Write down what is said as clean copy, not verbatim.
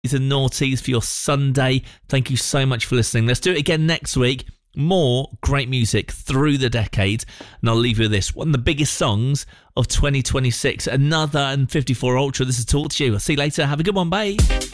and noughties for your Sunday. Thank you so much for listening. Let's do it again next week. More great music through the decade. And I'll leave you with this. One of the biggest songs of 2026. Another and 54 Ultra. This is Talk to You. I'll see you later. Have a good one. Bye.